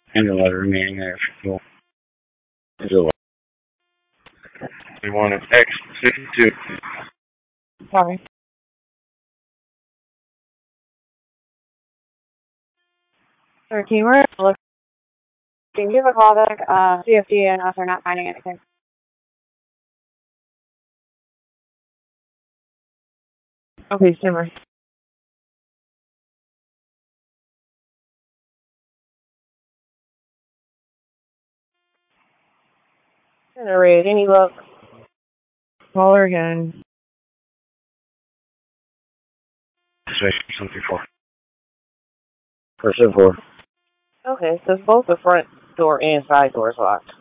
And the letter remaining there. Cool. Is it we want an X62. Sorry. Sir, can you give a call back, CFD, and us are not finding anything? Okay, simmer. Generate any look. Call her again. Something for. Person 4. Okay, so both the front door and side doors locked.